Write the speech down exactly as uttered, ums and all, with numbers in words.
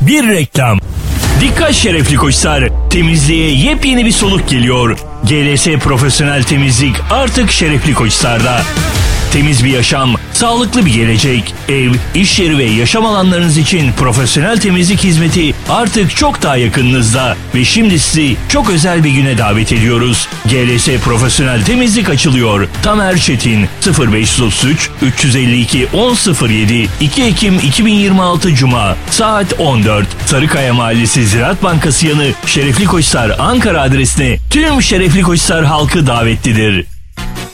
bir reklam. Dikkat Şerefli Koçlar, temizliğe yepyeni bir soluk geliyor. G L S Profesyonel Temizlik artık Şerefli Koçlar'da. Temiz bir yaşam, sağlıklı bir gelecek. Ev, iş yeri ve yaşam alanlarınız için profesyonel temizlik hizmeti artık çok daha yakınınızda. Ve şimdi sizi çok özel bir güne davet ediyoruz. G L S Profesyonel Temizlik açılıyor. Tamer Çetin, sıfır beş otuz üç üç elli iki on sıfır yedi, iki Ekim iki bin yirmi altı Cuma, saat on dört. Sarıkaya Mahallesi Ziraat Bankası yanı Şerefli Koçlar Ankara adresine tüm Şerefli Koçlar halkı davetlidir.